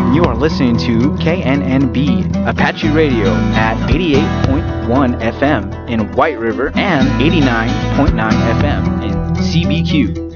You are listening to KNNB Apache Radio at 88.1 FM in White River and 89.9 FM in CBQ.